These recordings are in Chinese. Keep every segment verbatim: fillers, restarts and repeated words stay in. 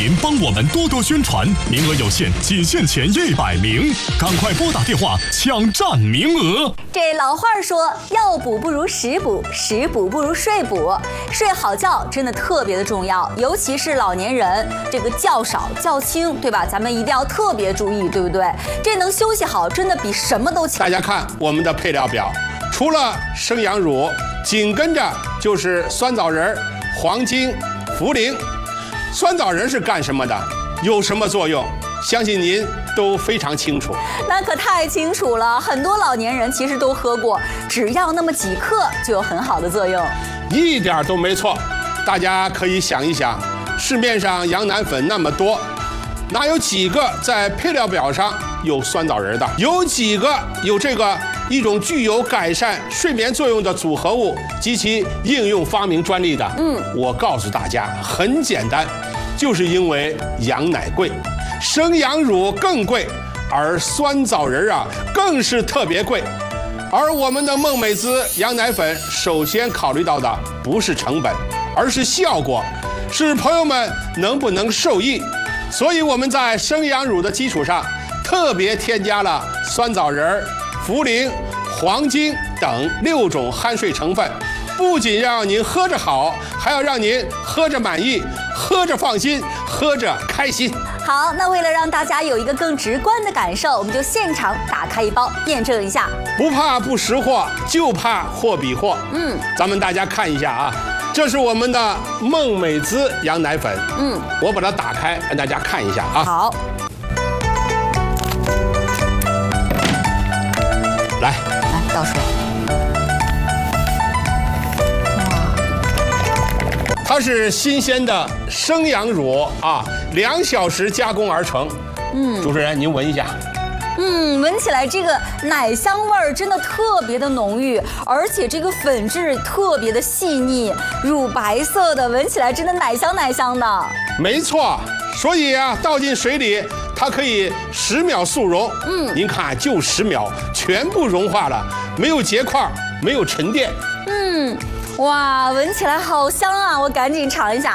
您帮我们多多宣传，名额有限，仅限前一百名，赶快拨打电话抢占名额。 这老话说，药补不如食补，食补不如睡补。睡好觉真的特别的重要，尤其是老年人，这个觉少觉轻，对吧？咱们一定要特别注意，对不对？这能休息好，真的比什么都强。 大家看我们的配料表，除了生羊乳，紧跟着就是酸枣仁、黄精、茯苓。酸枣仁是干什么的？有什么作用？相信您都非常清楚。 那可太清楚了，很多老年人其实都喝过，只要那么几克就有很好的作用。 一点都没错。大家可以想一想，市面上羊奶粉那么多，哪有几个在配料表上有酸枣仁的？有几个有这个一种具有改善睡眠作用的组合物及其应用发明专利的？嗯，我告诉大家，很简单，就是因为羊奶贵，生羊乳更贵，而酸枣仁啊更是特别贵。而我们的梦美滋羊奶粉首先考虑到的不是成本，而是效果，是朋友们能不能受益。所以我们在生羊乳的基础上，特别添加了酸枣仁、茯苓、黄精等六种酣睡成分，不仅让您喝着好，还要让您喝着满意，喝着放心，喝着开心。 好，那为了让大家有一个更直观的感受，我们就现场打开一包验证一下。 不怕不识货，就怕货比货。嗯，咱们大家看一下啊，这是我们的梦美滋羊奶粉。嗯，我把它打开，让大家看一下啊。 好， 来， 来倒水。 它是新鲜的生羊乳啊，两小时加工而成。嗯，主持人您闻一下。 嗯，闻起来这个奶香味儿真的特别的浓郁，而且这个粉质特别的细腻，乳白色的，闻起来真的奶香奶香的。 没错，所以啊，倒进水里，它可以十秒速溶。嗯，您看，就十秒，全部融化了，没有结块，没有沉淀。 嗯。哇，闻起来好香啊！我赶紧尝一下。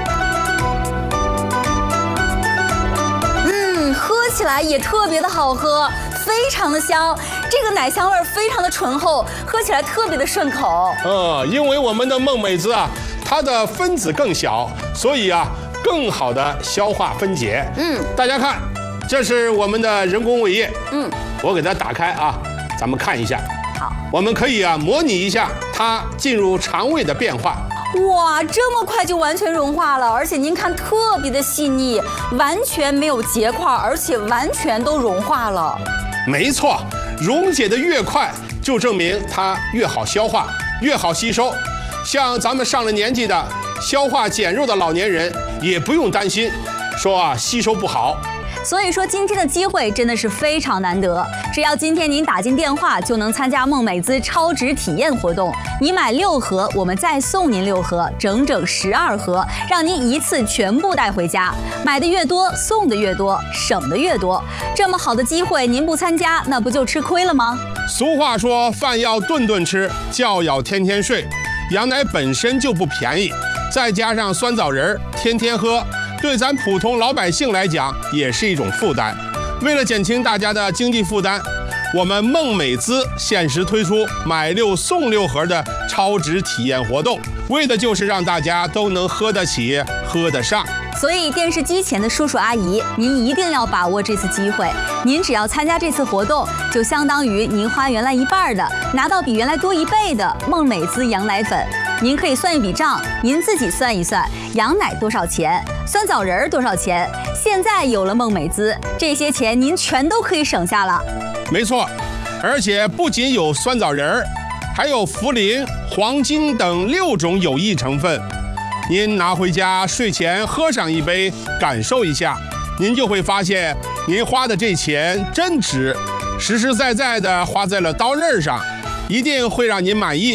嗯，喝起来也特别的好喝，非常的香。这个奶香味非常的醇厚，喝起来特别的顺口。 呃，因为我们的梦美滋啊，它的分子更小，所以啊，更好的消化分解。嗯，大家看，这是我们的人工胃液。嗯，我给它打开啊，咱们看一下。 好， 我们可以啊模拟一下它进入肠胃的变化。 哇，这么快就完全融化了，而且您看特别的细腻，完全没有结块，而且完全都融化了。 没错，溶解的越快，就证明它越好消化，越好吸收。像咱们上了年纪的、消化减弱的老年人，也不用担心，说啊吸收不好。 所以说今天的机会真的是非常难得，只要今天您打进电话，就能参加梦美滋超值体验活动。你买六盒，我们再送您六盒，整整十二盒，让您一次全部带回家。买的越多，送的越多，省的越多。这么好的机会，您不参加，那不就吃亏了吗？ 俗话说，饭要顿顿吃，觉要天天睡。羊奶本身就不便宜，再加上酸枣仁，天天喝，对咱普通老百姓来讲也是一种负担。为了减轻大家的经济负担，我们梦美滋限时推出买六送六盒的超值体验活动，为的就是让大家都能喝得起、喝得上。 所以电视机前的叔叔阿姨，您一定要把握这次机会。您只要参加这次活动，就相当于您花原来一半的，拿到比原来多一倍的梦美滋羊奶粉。您可以算一笔账，您自己算一算，羊奶多少钱，酸枣仁儿多少钱。现在有了梦美滋，这些钱您全都可以省下了。 没错，而且不仅有酸枣仁儿，还有茯苓、黄精等六种有益成分。您拿回家睡前喝上一杯，感受一下，您就会发现您花的这钱真值，实实在在的花在了刀刃上，一定会让您满意。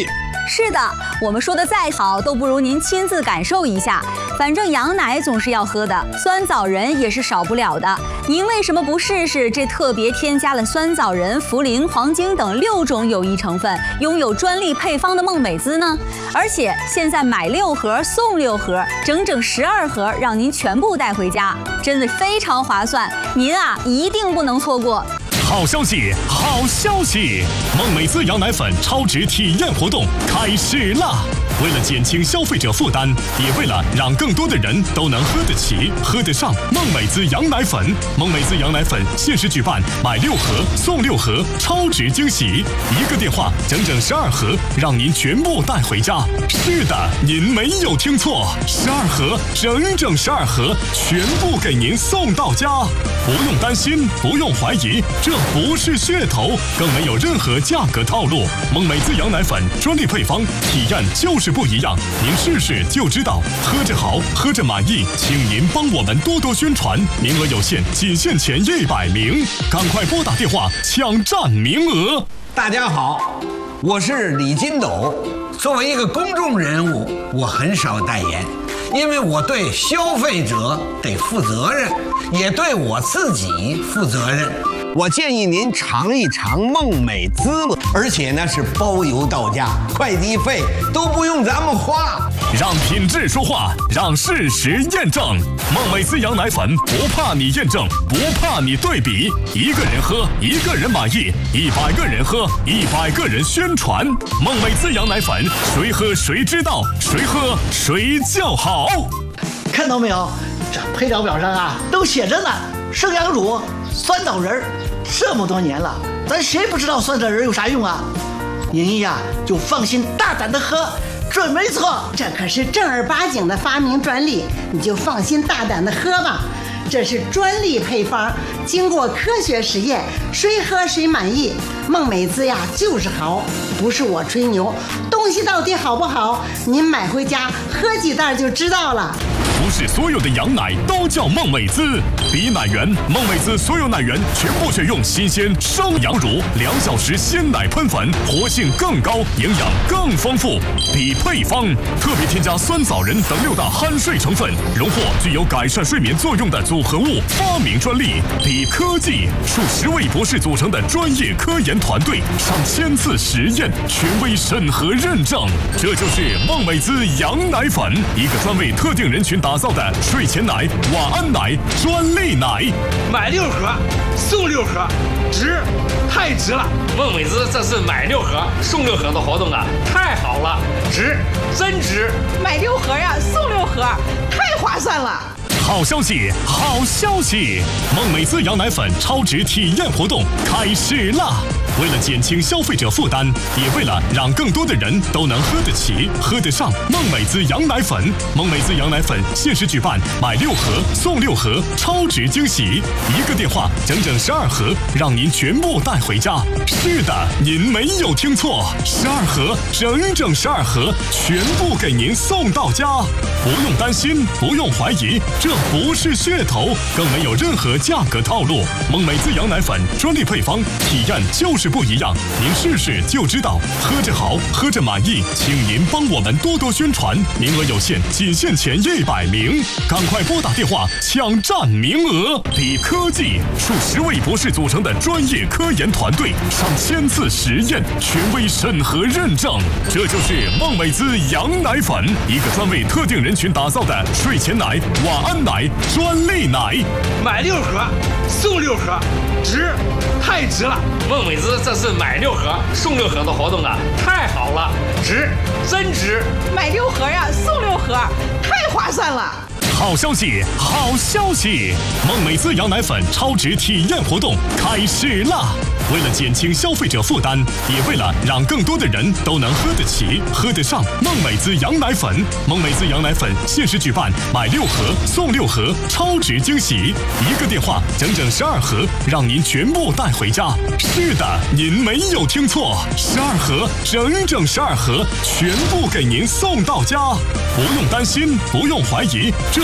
是的，我们说的再好，都不如您亲自感受一下。反正羊奶总是要喝的，酸枣仁也是少不了的。您为什么不试试这特别添加了酸枣仁、茯苓、黄精等六种有益成分，拥有专利配方的梦美滋呢？而且现在买六盒送六盒，整整十二盒，让您全部带回家，真的非常划算。您啊，一定不能错过。 好消息，好消息！梦美滋羊奶粉超值体验活动开始啦！为了减轻消费者负担，也为了让更多的人都能喝得起、喝得上梦美滋羊奶粉，梦美滋羊奶粉限时举办买六盒送六盒超值惊喜，一个电话整整十二盒，让您全部带回家。是的，您没有听错，十二盒，整整十二盒，全部给您送到家。不用担心，不用怀疑，这不是噱头，更没有任何价格套路。梦美滋羊奶粉专利配方，体验就是不一样，您试试就知道。喝着好，喝着满意，请您帮我们多多宣传，名额有限，仅限前一百名，赶快拨打电话抢占名额。 大家好，我是李金斗。作为一个公众人物，我很少代言，因为我对消费者得负责任，也对我自己负责任。我建议您尝一尝梦美滋，而且呢是包邮到家，快递费都不用咱们花。 让品质说话，让事实验证。梦美滋羊奶粉不怕你验证，不怕你对比，一个人喝，一个人满意；一百个人喝，一百个人宣传。梦美滋羊奶粉，谁喝谁知道，谁喝谁叫好。 看到没有？这配料表上啊都写着呢，生羊乳、酸枣仁，这么多年了，咱谁不知道酸枣仁有啥用啊？您呀就放心大胆的喝，准没错。 这可是正儿八经的发明专利，你就放心大胆的喝吧。这是专利配方，经过科学实验，谁喝谁满意。梦美滋呀就是好，不是我吹牛，东西到底好不好，您买回家喝几袋就知道了。 不是所有的羊奶都叫梦美滋，比奶源，梦美滋所有奶源全部选用新鲜生羊乳，两小时鲜奶喷粉，活性更高，营养更丰富。比配方，特别添加酸枣仁等六大酣睡成分，荣获具有改善睡眠作用的组合物发明专利。比科技，数十位博士组成的专业科研团队，上千次实验，权威审核认证。这就是梦美滋羊奶粉，一个专为特定人群打造的睡前奶、晚安奶专利奶。 买六盒送六盒，值，太值了！梦美滋这次买六盒送六盒的活动啊，太好了，值，真值！ 买六盒呀，送六盒，太划算了！ 好消息，好消息！梦美滋羊奶粉超值体验活动开始啦！为了减轻消费者负担，也为了让更多的人都能喝得起、喝得上梦美滋羊奶粉，梦美滋羊奶粉限时举办买六盒送六盒超值惊喜，一个电话整整十二盒，让您全部带回家。是的，您没有听错，十二盒，整整十二盒，全部给您送到家。不用担心，不用怀疑，这不是噱头，更没有任何价格套路。梦美滋羊奶粉专利配方，体验就是不一样，您试试就知道。喝着好，喝着满意，请您帮我们多多宣传，名额有限，仅限前一百名，赶快拨打电话抢占名额。比科技，数十位博士组成的专业科研团队，上千次实验，权威审核认证。这就是梦美滋羊奶粉，一个专为特定人群打造的睡前奶、晚安奶专利奶。 买六盒送六盒，值，太值了！梦美滋这次买六盒送六盒的活动啊，太好了，值，真值！ 买六盒呀，送六盒，太划算了！ 好消息，好消息！梦美滋羊奶粉超值体验活动开始啦！为了减轻消费者负担，也为了让更多的人都能喝得起、喝得上梦美滋羊奶粉，梦美滋羊奶粉限时举办买六盒送六盒超值惊喜，一个电话整整十二盒，让您全部带回家。是的，您没有听错，十二盒，整整十二盒，全部给您送到家。不用担心，不用怀疑，这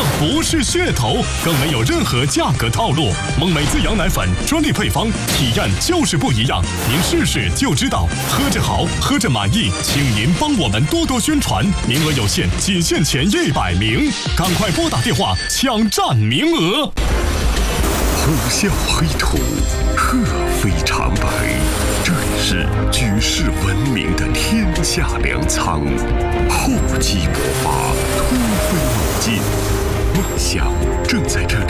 不是噱头，更没有任何价格套路。孟美滋羊奶粉专利配方，体验就是不一样。您试试就知道，喝着好，喝着满意。请您帮我们多多宣传，名额有限，仅限前一百名，赶快拨打电话抢占名额。 虎啸黑土，鹤飞长白，这里是举世闻名的天下粮仓。厚积薄发，突飞猛进，梦想正在这里